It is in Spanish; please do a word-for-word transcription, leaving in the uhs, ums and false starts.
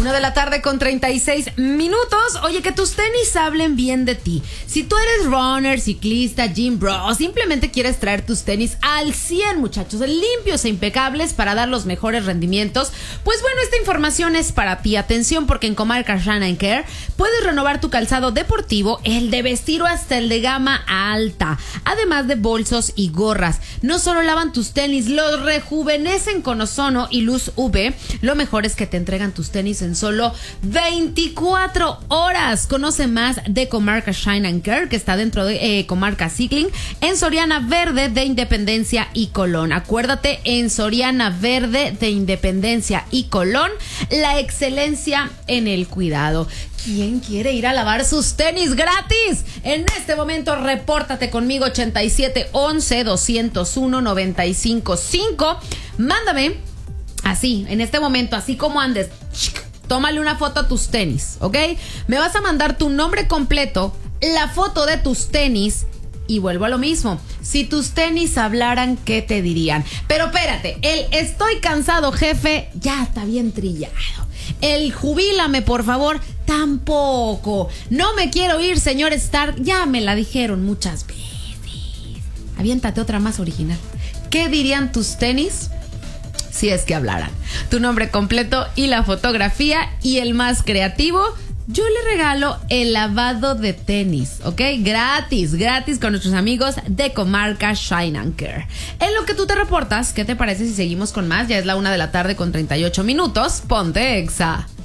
Una de la tarde con treinta y seis minutos. Oye, que tus tenis hablen bien de ti. Si tú eres runner, ciclista, gym bro, simplemente quieres traer tus tenis al cien, muchachos, limpios e impecables para dar los mejores rendimientos, pues bueno, esta información es para ti. Atención, porque en Comarca Shine Care puedes renovar tu calzado deportivo, el de vestir o hasta el de gama alta, además de bolsos y gorras. No solo lavan tus tenis, los rejuvenecen con ozono y luz U V. Lo mejor es que te entregan tus tenis en solo veinticuatro horas. Conoce más de Comarca Shine and Care, que está dentro de eh, Comarca Cycling, en Soriana Verde de Independencia y Colón. Acuérdate, en Soriana Verde de Independencia y Colón, la excelencia en el cuidado. ¿Quién quiere ir a lavar sus tenis gratis? En este momento, repórtate conmigo, ochenta y siete once doscientos uno noventa y cinco cinco. Mándame así, en este momento, así como andes, tómale una foto a tus tenis, ¿ok? Me vas a mandar tu nombre completo, la foto de tus tenis, y vuelvo a lo mismo. Si tus tenis hablaran, ¿qué te dirían? Pero espérate, el estoy cansado, jefe, ya está bien trillado. El jubílame, por favor, tampoco. No me quiero ir, señor Stark, ya me la dijeron muchas veces. Aviéntate otra más original. ¿Qué dirían tus tenis si es que hablaran? Tu nombre completo y la fotografía, y el más creativo, yo le regalo el lavado de tenis, ¿ok? Gratis, gratis con nuestros amigos de Comarca Shine and Care. En lo que tú te reportas, ¿qué te parece si seguimos con más? Ya es la una de la tarde con treinta y ocho minutos. Ponte Exa.